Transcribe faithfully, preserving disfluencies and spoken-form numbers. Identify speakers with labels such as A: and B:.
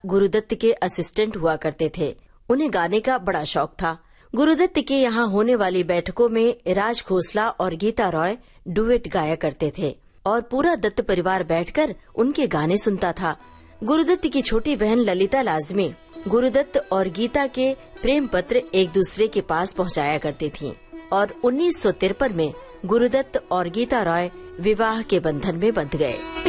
A: गुरुदत्त के असिस्टेंट हुआ करते थे। उन्हें गाने का बड़ा शौक था। गुरुदत्त के यहाँ होने वाली बैठकों में राज खोसला और गीता रॉय डुएट गाया करते थे और पूरा दत्त परिवार बैठकर उनके गाने सुनता था। गुरुदत्त की छोटी बहन ललिता लाजमी गुरुदत्त और गीता के प्रेम पत्र एक दूसरे के पास पहुंचाया करती थीं और उन्नीस सौ तिरपन में गुरुदत्त और गीता रॉय विवाह के बंधन में बंध गए।